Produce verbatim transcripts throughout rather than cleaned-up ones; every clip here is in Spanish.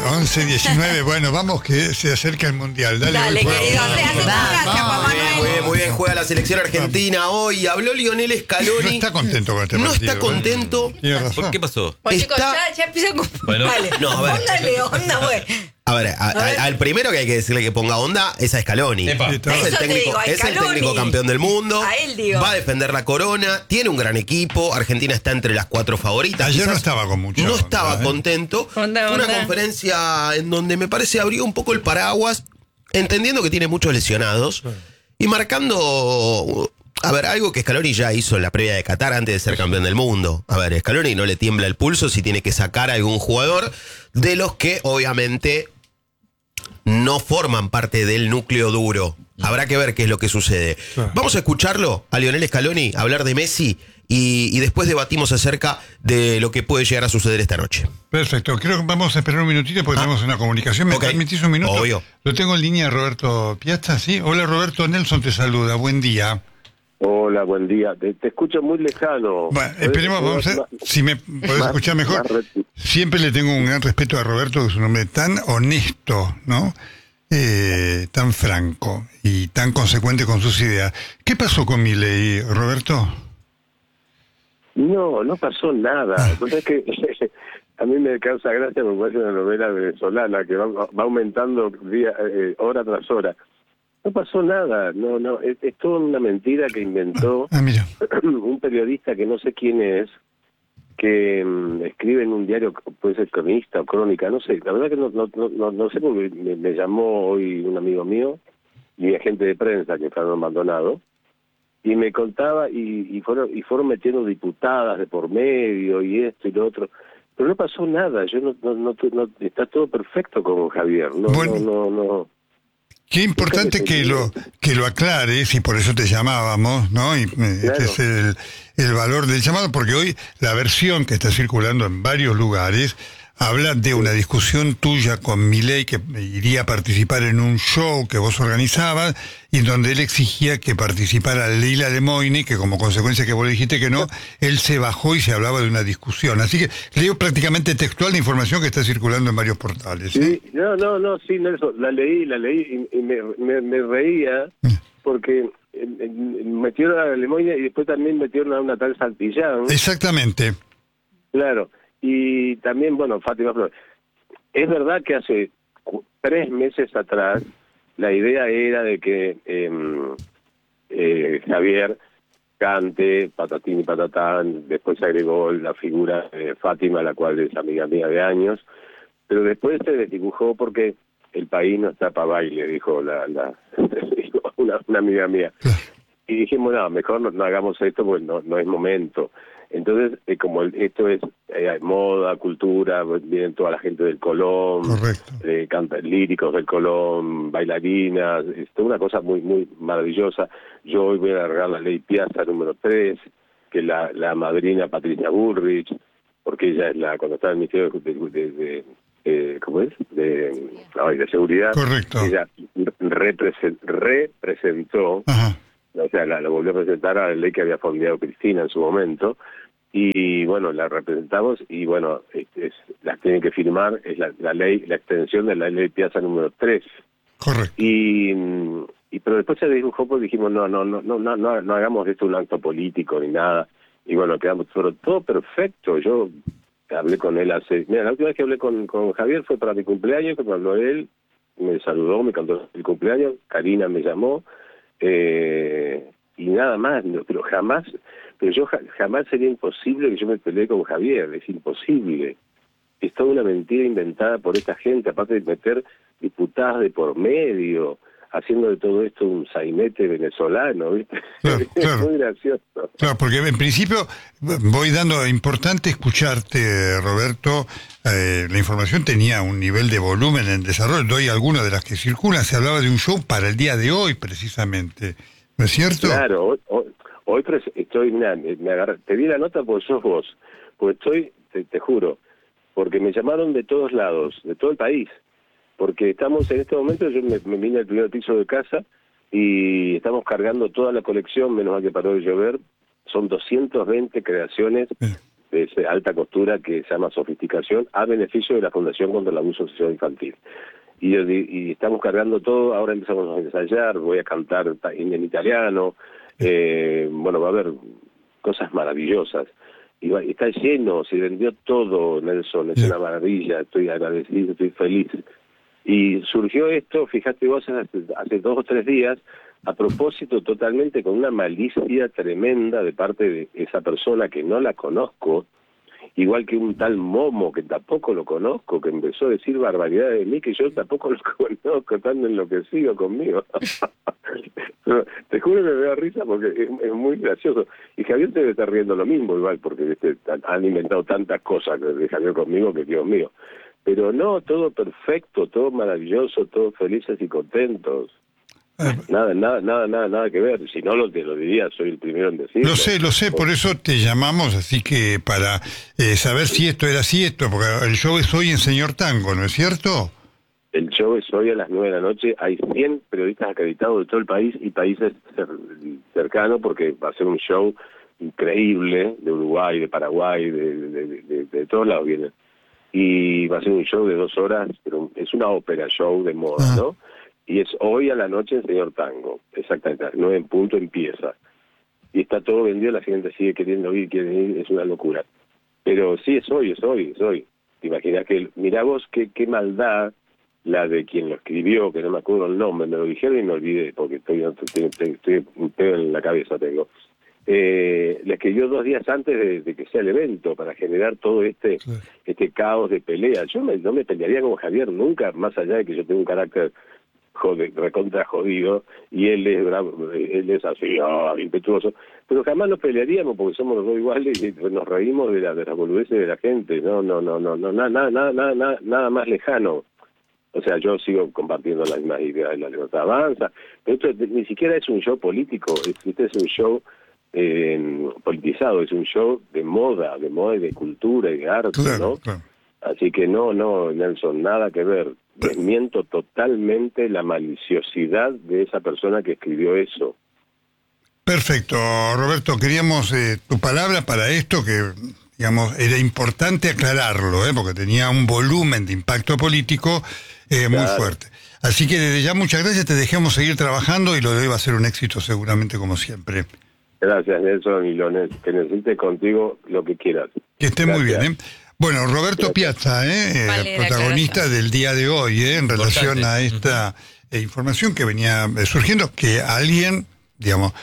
once diecinueve, bueno, vamos que se acerca el Mundial. Dale, Dale, querido, se hace gracias, Juan Muy bien, muy bien, muy bien. Juega la selección argentina hoy. Habló Lionel Scaloni. No está contento con este No partido. está contento. ¿eh? Tiene razón. ¿Por qué pasó? Bueno, chicos, Está- ya, ya empieza con... Bueno. Dale, No, a ver. póngale onda, güey. A ver, a- A ver. a- al primero que hay que decirle que ponga onda es a Scaloni. Epa. Es el Eso te técnico, digo, a es el Scaloni. técnico campeón del mundo. A él digo. Va a defender la corona. Tiene un gran equipo. Argentina está entre las cuatro favoritas. Ayer no Quizás estaba con mucha No onda, estaba ¿eh? contento. Onda, Fue una onda. conferencia en donde me parece abrió un poco el paraguas, entendiendo que tiene muchos lesionados y marcando. A ver, algo que Scaloni ya hizo en la previa de Qatar antes de ser campeón del mundo. A ver, Scaloni no le tiembla el pulso si tiene que sacar a algún jugador de los que obviamente no forman parte del núcleo duro. Habrá que ver qué es lo que sucede. Claro. Vamos a escucharlo a Lionel Scaloni hablar de Messi y, y después debatimos acerca de lo que puede llegar a suceder esta noche. Perfecto, creo que vamos a esperar un minutito porque Ah. tenemos una comunicación. ¿Me Ok. permitís un minuto? Obvio. Lo tengo en línea, Roberto Piazza, ¿sí? Hola, Roberto, Nelson te saluda, buen día. Hola, buen día. Te, te escucho muy lejano. Bueno, esperemos, vamos a ver si me podés más- escuchar mejor. más re- Siempre le tengo un gran respeto a Roberto, que es un hombre tan honesto, ¿no? Eh, tan franco y tan consecuente con sus ideas. ¿Qué pasó con Milei, Roberto? No, no pasó nada. Entonces que a mí me causa gracia porque parece una novela venezolana que va, va aumentando día, eh, hora tras hora. No pasó nada. No, no. Es, es toda una mentira que inventó Ah, mira. un periodista que no sé quién es, que mm, escribe en un diario, puede ser cronista o crónica, no sé. La verdad que no, no, no, no, no sé porque me, me llamó hoy un amigo mío, mi agente de prensa, que fue Maldonado, y me contaba y, y fueron y fueron metiendo diputadas de por medio y esto y lo otro, pero no pasó nada. Yo no, no, no, no- está todo perfecto con Javier. No, Bueno. no, no, no. Qué importante que lo que lo aclares y por eso te llamábamos, ¿no? Y eh, Claro. este es el, el valor del llamado, porque hoy la versión que está circulando en varios lugares habla de una discusión tuya con Milei que iría a participar en un show que vos organizabas y en donde él exigía que participara Leila Lemoyne, que como consecuencia que vos le dijiste que no, él se bajó y se hablaba de una discusión. Así que leo prácticamente textual la información que está circulando en varios portales. ¿eh? Sí, no, no, no, sí, Nelson, la leí, la leí y, y me, me, me reía porque en- en- metieron a Lemoyne y después también metieron a una tal Santillán. Exactamente. Claro, y también, bueno, Fátima Flores. Es verdad que hace cu- tres meses atrás la idea era de que eh, eh, Javier cante patatín y patatán, después se agregó la figura de Fátima, la cual es amiga mía de años, pero después se desdibujó porque el país no está para baile, dijo la, la dijo una, una amiga mía. Y dijimos, no, mejor no, no hagamos esto porque no, no es momento. Entonces, eh, como el- esto es eh, moda, cultura, vienen toda la gente del Colón, Correcto. eh, canta- líricos del Colón, bailarinas, es toda una cosa muy muy maravillosa. Yo hoy voy a agarrar la ley Piazza número tres, que la, la madrina Patricia Bullrich, porque ella es la, cuando estaba en el Ministerio de, de, de- de, eh, ¿cómo es? De, ay, de Seguridad, Correcto. ella represen- representó, Ajá. o sea, la, la volvió a presentar a la ley que había fondeado Cristina en su momento, y bueno, la representamos y bueno, es, es- las tienen que firmar, es la, la ley, la extensión de la ley Piazza número tres. Correcto. Y, mm, y pero después se dibujó porque dijimos, no, no, no, no, no, no, no hagamos esto un acto político ni nada. Y bueno, quedamos pero todo perfecto. Yo hablé con él hace, mira, la última vez que hablé con, con Javier fue para mi cumpleaños, cuando habló él, me saludó, me cantó el cumpleaños, Karina me llamó, eh, y nada más, no, pero jamás, pero yo ja- jamás sería imposible que yo me peleé con Javier, es imposible. Es toda una mentira inventada por esta gente, aparte de meter diputadas de por medio, haciendo de todo esto un sainete venezolano, ¿viste? Claro, Es claro. muy gracioso. Claro, porque en principio voy dando, importante escucharte, Roberto, eh, la información tenía un nivel de volumen en desarrollo, doy algunas de las que circulan, se hablaba de un show para el día de hoy precisamente, ¿no es cierto? Claro, hoy, hoy, hoy pres- estoy, mirá, me, me agarré- te di la nota porque sos vos, porque estoy, te, te juro, porque me llamaron de todos lados, de todo el país, porque estamos en este momento, yo me, me vine al primer piso de casa y estamos cargando toda la colección, menos mal que paró de llover, son doscientas veinte creaciones de esa alta costura que se llama Sofisticación, a beneficio de la Fundación contra el Abuso Sexual Infantil. Y, y estamos cargando todo, ahora empezamos a ensayar, voy a cantar en italiano, eh, bueno, va a haber cosas maravillosas. Y va, está lleno, se vendió todo, Nelson, es una maravilla, estoy agradecido, estoy feliz. Y surgió esto, fíjate vos, hace, hace dos o tres días, a propósito totalmente con una malicia tremenda de parte de esa persona que no la conozco, igual que un tal Momo que tampoco lo conozco, que empezó a decir barbaridades de mí que yo tampoco lo conozco, tan enloquecido conmigo. Te juro que me da risa porque es, es muy gracioso. Y Javier debe estar riendo lo mismo igual, porque ¿viste? Han inventado tantas cosas de Javier conmigo que Dios mío. Pero no, todo perfecto, todo maravilloso, todos felices y contentos. Nada, nada, nada, nada, nada que ver. Si no, lo te lo diría, soy el primero en decirlo. Lo sé, lo sé, por eso te llamamos, así que para eh, saber si esto era cierto, porque el show es hoy en Señor Tango, ¿no es cierto? El show es hoy a las nueve de la noche. Hay cien periodistas acreditados de todo el país y países cer- cercanos, porque va a ser un show increíble, de Uruguay, de Paraguay, de, de, de, de, de todos lados vienen. Y va a ser un show de dos horas, pero es una ópera show de moda, ah. ¿no? Y es hoy a la noche en Señor Tango, exactamente, a las nueve en punto empieza. Y está todo vendido, la gente sigue queriendo ir, quiere ir, es una locura. Pero sí, es hoy, es hoy, es hoy. Te imaginas que, mirá vos qué, qué maldad la de quien lo escribió, que no me acuerdo el nombre, me lo dijeron y me olvidé, porque estoy, estoy, estoy, estoy un pedo en la cabeza tengo. Eh, le escribió dos días antes de, de que sea el evento para generar todo este sí. este caos de pelea. Yo me, no me pelearía como Javier nunca, más allá de que yo tengo un carácter jode, recontra jodido y él es bravo, él es así, oh, impetuoso, pero jamás nos pelearíamos porque somos los dos iguales y nos reímos de la de las boludeces de la gente. No, no, no, no, no, nada, nada, nada, nada, nada más lejano. O sea, yo sigo compartiendo las mismas ideas de la libertad avanza, pero esto ni siquiera es un show político, este es un show eh, politizado, es un show de moda, de moda y de cultura y de arte, claro, ¿no? Claro. Así que no, no, Nelson, nada que ver. Desmiento totalmente la maliciosidad de esa persona que escribió eso. Perfecto, Roberto, queríamos eh, tu palabra para esto, que digamos era importante aclararlo, ¿eh? Porque tenía un volumen de impacto político eh, muy claro. fuerte. Así que desde ya muchas gracias, te dejamos seguir trabajando y lo de hoy va a ser un éxito seguramente como siempre. Gracias, Nelson, y lo ne- que necesites contigo lo que quieras. Que esté gracias. Muy bien, ¿eh? Bueno, Roberto Piazza, ¿eh? Vale, protagonista del día de hoy, ¿eh? En relación Importante. a esta eh, información que venía eh, surgiendo, que alguien, digamos,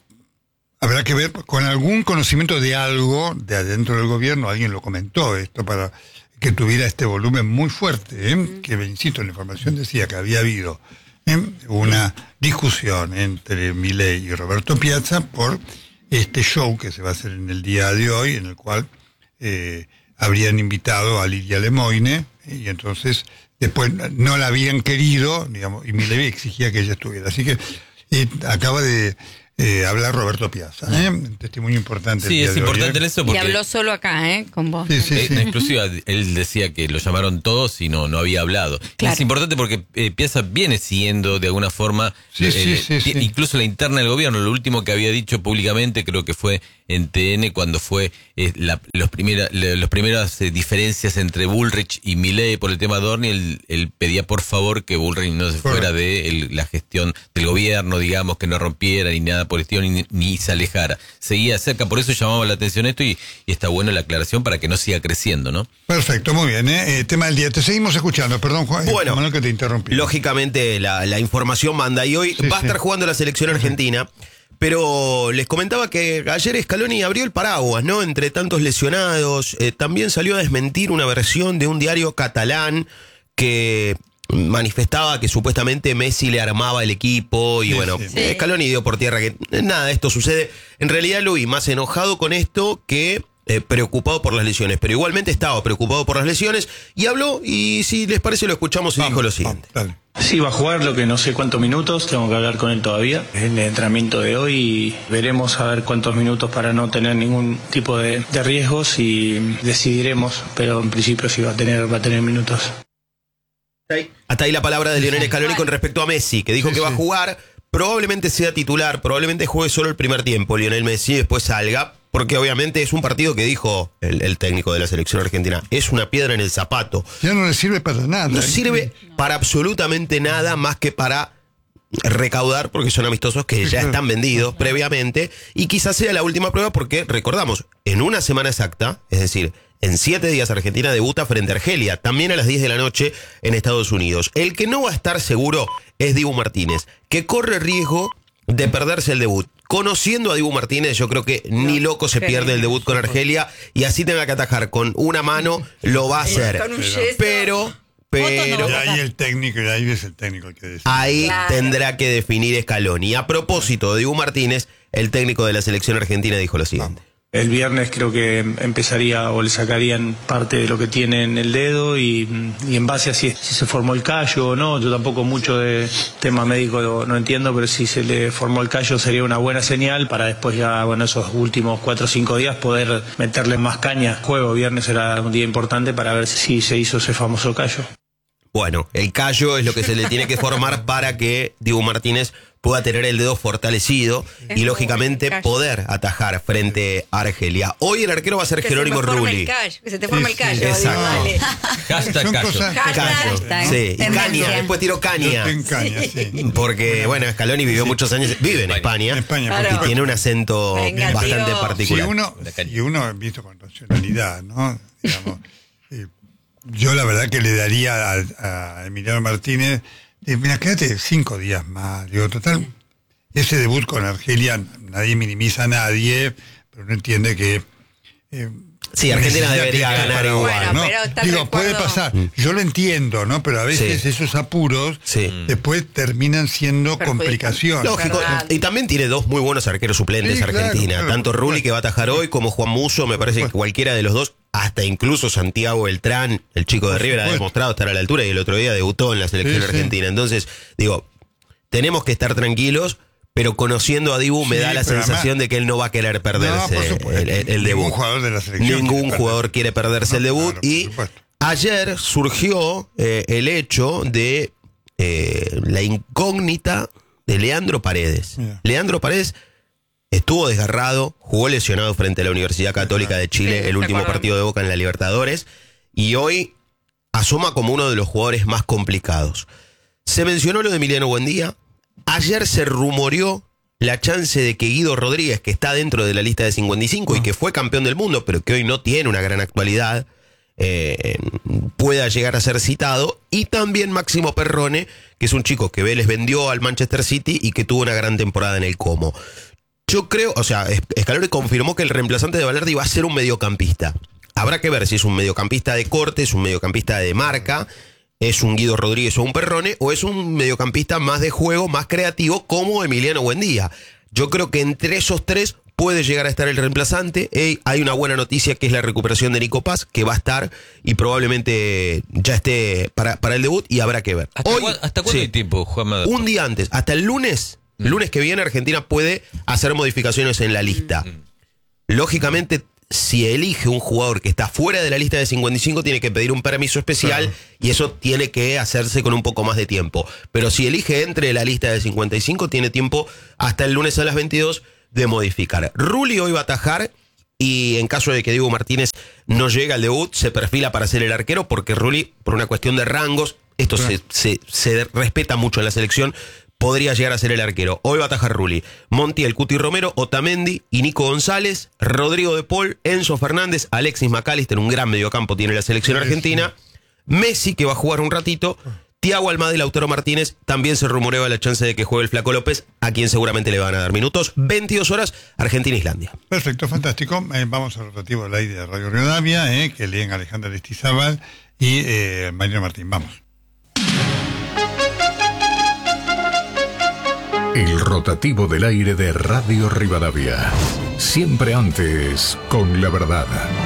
habrá que ver con algún conocimiento de algo de adentro del gobierno, alguien lo comentó esto para que tuviera este volumen muy fuerte, ¿eh? Mm. Que, insisto, la información decía que había habido ¿eh? una discusión entre Milei y Roberto Piazza por este show que se va a hacer en el día de hoy, en el cual eh, habrían invitado a Lidia Lemoine, y entonces después no la habían querido, digamos, y Milei exigía que ella estuviera. Así que eh, acaba de eh, hablar Roberto Piazza, ¿eh? Un testimonio importante. Sí, es importante en eso porque... Y habló solo acá, ¿eh? Con vos. Sí, sí, sí. En exclusiva, él decía que lo llamaron todos y no, no había hablado. Claro. Es importante porque eh, Piazza viene siguiendo de alguna forma, sí, eh, sí, sí, sí. incluso la interna del gobierno. Lo último que había dicho públicamente creo que fue en T N cuando fue eh, la, los primera, las primeras eh, diferencias entre Bullrich y Milei por el tema Dorni. Él, él pedía por favor que Bullrich no se fuera de el, la gestión del gobierno, digamos, que no rompiera ni nada por el estilo, ni, ni se alejara. Seguía cerca, por eso llamaba la atención esto y, y está bueno la aclaración para que no siga creciendo, ¿no? Perfecto, muy bien. ¿eh? Eh, tema del día. Te seguimos escuchando, perdón, Juan. Bueno, Manuel, que te interrumpí. Lógicamente la, la información manda y hoy sí, va a estar sí. jugando la selección argentina. Pero les comentaba que ayer Scaloni abrió el paraguas, ¿no? Entre tantos lesionados, eh, también salió a desmentir una versión de un diario catalán que manifestaba que supuestamente Messi le armaba el equipo y sí, bueno, sí. Eh, Scaloni dio por tierra que eh, nada de esto sucede. En realidad lo vi más enojado con esto que eh, preocupado por las lesiones, pero igualmente estaba preocupado por las lesiones y habló y si les parece lo escuchamos y vamos, dijo lo siguiente. Vamos, Sí, va a jugar lo que no sé cuántos minutos, tengo que hablar con él todavía en el entrenamiento de hoy y veremos a ver cuántos minutos para no tener ningún tipo de, de riesgos y decidiremos, pero en principio sí va a tener, va a tener minutos. Hasta ahí la palabra de Lionel Scaloni con respecto a Messi, que dijo sí, que va a jugar, probablemente sea titular, probablemente juegue solo el primer tiempo Lionel Messi, después salga, porque obviamente es un partido que dijo el, el técnico de la selección argentina, es una piedra en el zapato. Ya no le sirve para nada. No ¿eh? sirve para absolutamente nada más que para recaudar, porque son amistosos que ya están vendidos previamente, y quizás sea la última prueba porque, recordamos, en una semana exacta, es decir, en siete días Argentina debuta frente a Argelia, también a las diez de la noche en Estados Unidos. El que no va a estar seguro es Dibu Martínez, que corre riesgo de perderse el debut. Conociendo a Dibu Martínez, yo creo que ni loco se pierde el debut con Argelia, y así tenga que atajar con una mano, lo va a hacer. Pero... Pero y ahí el técnico, y ahí es el técnico el que decide. Ahí Claro. tendrá que definir Scaloni. A propósito de Dibu Martínez, el técnico de la selección argentina dijo lo siguiente. El viernes creo que empezaría o le sacarían parte de lo que tiene en el dedo y, y en base a si, si se formó el callo o no, yo tampoco mucho de tema médico no, no entiendo, pero si se le formó el callo sería una buena señal para después ya, bueno, esos últimos cuatro o cinco días poder meterle más caña. Juego viernes era un día importante para ver si se hizo ese famoso callo. Bueno, el callo es lo que se le tiene que formar para que Dibu Martínez pueda tener el dedo fortalecido y lógicamente poder atajar frente a Argelia. Hoy el arquero va a ser Jerónimo Rulli. Que se te forme el callo. Exacto. Dale. Hashtag Son callo. cosas- Callo. Hashtag. Sí, y Tendencia. caña, después tiró caña. Yo estoy en caña, sí. Porque, bueno, Scaloni vivió muchos años, vive en España, En España, Claro. por y supuesto. tiene un acento Venga, bastante tío. particular. Si uno, si uno visto con racionalidad, ¿no? Digamos, eh, yo la verdad que le daría a, a Emiliano Martínez, eh, mira, quédate cinco días más. Digo, total, ese debut con Argelia, nadie minimiza a nadie, pero uno entiende que... eh, Sí, Argentina necesita debería que- ganar para igual. jugar, ¿no? Bueno, pero está el Digo, puede recuerdo. pasar, yo lo entiendo, ¿no? Pero a veces Sí. esos apuros Sí. después terminan siendo Perjudican. complicaciones. Lógico, Verdad. y también tiene dos muy buenos arqueros suplentes Sí, claro, Argentina, claro, tanto por Rulli supuesto. que va a atajar hoy como Juan Musso, me parece que cualquiera de los dos, hasta incluso Santiago Beltrán, el chico de Por River, ha supuesto. demostrado estar a la altura y el otro día debutó en la selección Sí, sí. argentina. Entonces, digo, tenemos que estar tranquilos, pero conociendo a Dibu me Sí, da la pero sensación además- de que él no va a querer perderse No, por supuesto. el, el- el Ningún debut. jugador de la selección Ningún quiere jugador perder. quiere perderse No, el debut. claro, por Y supuesto. ayer surgió eh, el hecho de eh, la incógnita de Leandro Paredes. Mira. Leandro Paredes estuvo desgarrado, jugó lesionado frente a la Universidad Católica de Chile Sí, el me último acuerdo. partido de Boca en la Libertadores, y hoy asoma como uno de los jugadores más complicados. Se mencionó lo de Emiliano Buendía. Ayer se rumoreó la chance de que Guido Rodríguez, que está dentro de la lista de cincuenta y cinco y que fue campeón del mundo, pero que hoy no tiene una gran actualidad, eh, pueda llegar a ser citado. Y también Máximo Perrone, que es un chico que Vélez vendió al Manchester City y que tuvo una gran temporada en el Como. Yo creo, o sea, Scaloni confirmó que el reemplazante de Valverde iba a ser un mediocampista. Habrá que ver si es un mediocampista de corte, es un mediocampista de marca, es un Guido Rodríguez o un Perrone, o es un mediocampista más de juego, más creativo, como Emiliano Buendía. Yo creo que entre esos tres puede llegar a estar el reemplazante. Hey, hay una buena noticia que es la recuperación de Nico Paz, que va a estar y probablemente ya esté para, para el debut, y habrá que ver. ¿Hasta, Hoy, cuá- ¿hasta cuándo sí, hay tiempo, Juanma? un día antes, hasta el lunes, el lunes que viene Argentina puede hacer modificaciones en la lista. Lógicamente, si elige un jugador que está fuera de la lista de cincuenta y cinco, tiene que pedir un permiso especial, Claro. y eso tiene que hacerse con un poco más de tiempo. Pero si elige entre la lista de cincuenta y cinco, tiene tiempo hasta el lunes a las veintidós de modificar. Rulli hoy va a atajar, y en caso de que Dibu Martínez no llegue al debut, se perfila para ser el arquero, porque Rulli, por una cuestión de rangos, esto se, se, se respeta mucho en la selección, podría llegar a ser el arquero. Hoy va a atajar Rulli. Montiel, Cuti Romero, Otamendi y Nico González, Rodrigo de Paul, Enzo Fernández, Alexis McAllister, un gran mediocampo tiene la selección argentina, Messi, que va a jugar un ratito, Thiago Almada y Lautaro Martínez. También se rumoreaba la chance de que juegue el Flaco López, a quien seguramente le van a dar minutos. veintidós horas, Argentina-Islandia. Perfecto, fantástico. Eh, vamos al rotativo del aire de Radio Rivadavia, eh, que leen Alejandra Aristizábal y eh, Mariano Martín. Vamos. El rotativo del aire de Radio Rivadavia. Siempre antes, con la verdad.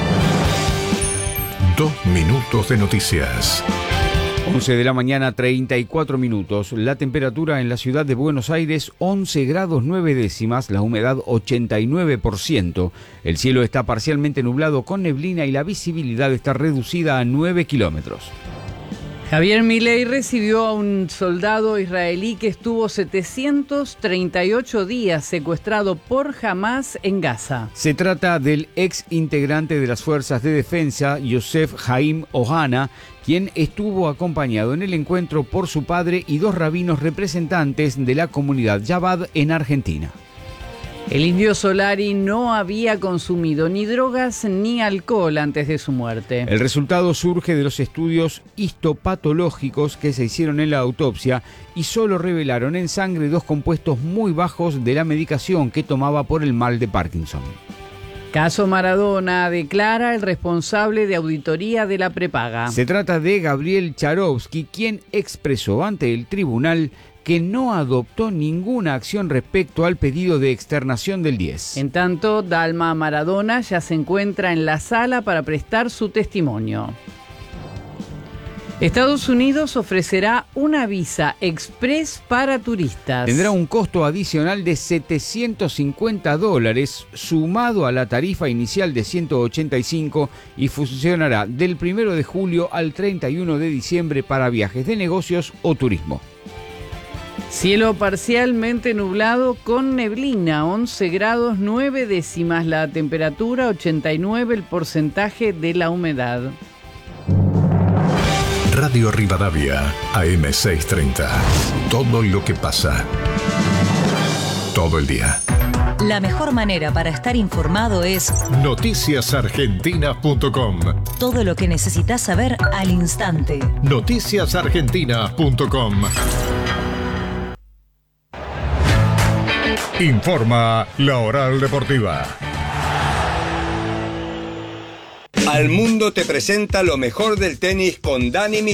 Dos minutos de noticias. once de la mañana, treinta y cuatro minutos. La temperatura en la ciudad de Buenos Aires, once grados nueve décimas, la humedad ochenta y nueve por ciento. El cielo está parcialmente nublado con neblina y la visibilidad está reducida a nueve kilómetros. Javier Milei recibió a un soldado israelí que estuvo setecientos treinta y ocho días secuestrado por Hamás en Gaza. Se trata del ex integrante de las fuerzas de defensa, Yosef Haim Ohana, quien estuvo acompañado en el encuentro por su padre y dos rabinos representantes de la comunidad Yabad en Argentina. El indio Solari no había consumido ni drogas ni alcohol antes de su muerte. El resultado surge de los estudios histopatológicos que se hicieron en la autopsia y solo revelaron en sangre dos compuestos muy bajos de la medicación que tomaba por el mal de Parkinson. Caso Maradona, declara el responsable de auditoría de la prepaga. Se trata de Gabriel Charovsky, quien expresó ante el tribunal que no adoptó ninguna acción respecto al pedido de externación del diez. En tanto, Dalma Maradona ya se encuentra en la sala para prestar su testimonio. Estados Unidos ofrecerá una visa express para turistas. Tendrá un costo adicional de setecientos cincuenta dólares, sumado a la tarifa inicial de ciento ochenta y cinco, y funcionará del primero de julio al treinta y uno de diciembre para viajes de negocios o turismo. Cielo parcialmente nublado con neblina, once grados nueve décimas la temperatura, ochenta y nueve el porcentaje de la humedad. Radio Rivadavia, A M seiscientos treinta. Todo lo que pasa. Todo el día. La mejor manera para estar informado es noticias argentina punto com. Todo lo que necesitas saber al instante. noticias argentina punto com. Informa La Oral Deportiva. Al Mundo te presenta lo mejor del tenis con Dani Miguel.